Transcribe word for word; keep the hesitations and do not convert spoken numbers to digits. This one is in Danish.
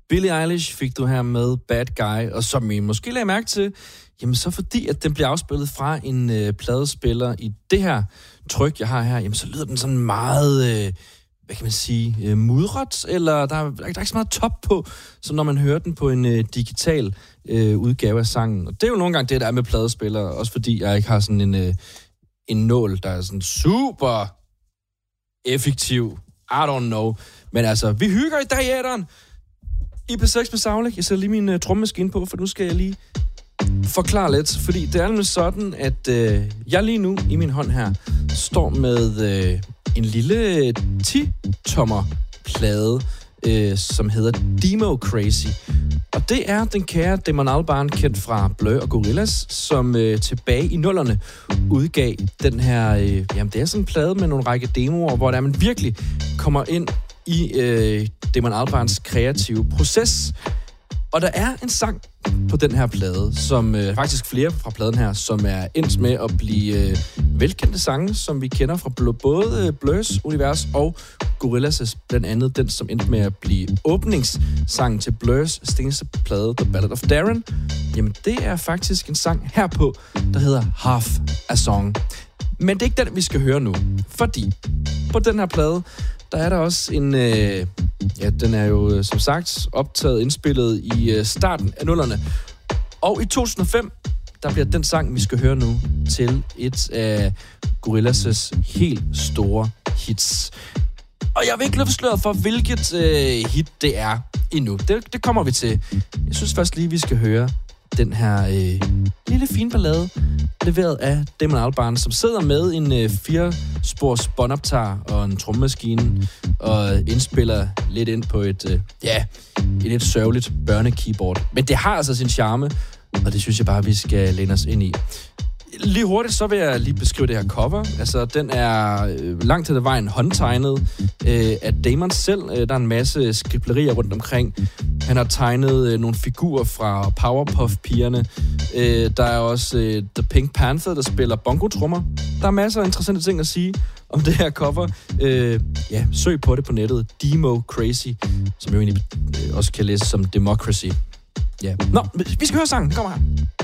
Billie Eilish fik du her med Bad Guy, og som I måske lagde mærke til, jamen så fordi, at den bliver afspillet fra en øh, pladespiller i det her tryk, jeg har her, jamen så lyder den sådan meget, øh, hvad kan man sige, øh, mudret, eller der er, der er ikke så meget top på, som når man hører den på en øh, digital øh, udgave af sangen. Og det er jo nogle gange det, der er med pladespillere, også fordi jeg ikke har sådan en, øh, en nål, der er sådan super effektiv. I don't know. Men altså, vi hygger i dag i æderen. I P seks med Saulik. Jeg sætter lige min uh, trommemaskine på, for nu skal jeg lige forklare lidt. Fordi det er nemlig sådan, at uh, jeg lige nu i min hånd her står med uh, en lille ti-tommer plade, uh, som hedder Demo Crazy. Og det er den kære Damon Albarn, kendt fra Blur og Gorillaz, som uh, tilbage i nullerne udgav den her, uh, jamen det er sådan en plade med nogle række demoer, hvor der man virkelig kommer ind i øh, Damon Albarns kreative proces. Og der er en sang på den her plade, som øh, faktisk flere fra pladen her, som er endt med at blive øh, velkendte sange, som vi kender fra bl- både øh, Blurs univers og Gorillaz, blandt andet den, som endte med at blive åbningssangen til Blurs seneste plade, The Ballad of Darren. Jamen, det er faktisk en sang herpå, der hedder Half a Song. Men det er ikke den, vi skal høre nu, fordi på den her plade, der er der også en, øh, ja, den er jo som sagt optaget, indspillet i øh, starten af nullerne. Og i to tusind og fem, der bliver den sang, vi skal høre nu, til et af Gorillaz' helt store hits. Og jeg vil ikke løbe sløret for, hvilket øh, hit det er endnu. Det, det kommer vi til. Jeg synes først lige, vi skal høre den her øh, lille fine ballade, leveret af Damon Albarn, som sidder med en øh, fire-spors båndoptager og en trommemaskine, og indspiller lidt ind på et, øh, ja, et lidt sørgeligt børnekeyboard. Men det har altså sin charme, og det synes jeg bare, vi skal læne os ind i. Lige hurtigt, så vil jeg lige beskrive det her cover. Altså, den er øh, langt til vejen håndtegnet øh, af Damon selv. Øh, der er en masse skriblerier rundt omkring. Han har tegnet øh, nogle figurer fra Powerpuff-pigerne. Øh, der er også øh, The Pink Panther, der spiller bongotrummer. Der er masser af interessante ting at sige om det her cover. Øh, ja, søg på det på nettet. Demo Crazy, som jo egentlig øh, også kan læses som Democracy. Ja. Nå, vi skal høre sangen. Det kommer her.